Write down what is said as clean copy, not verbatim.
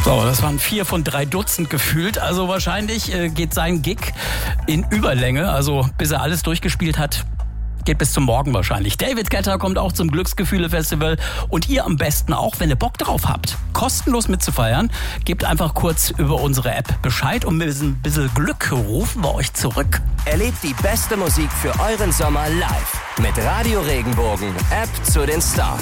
So, das waren 4 von 3 Dutzend gefühlt. Also wahrscheinlich geht sein Gig in Überlänge. Also bis er alles durchgespielt hat, geht bis zum Morgen wahrscheinlich. David Guetta kommt auch zum Glücksgefühle-Festival. Und ihr am besten auch, wenn ihr Bock drauf habt, kostenlos mitzufeiern. Gebt einfach kurz über unsere App Bescheid und mit ein bisschen Glück rufen wir euch zurück. Erlebt die beste Musik für euren Sommer live mit Radio Regenbogen, App zu den Stars.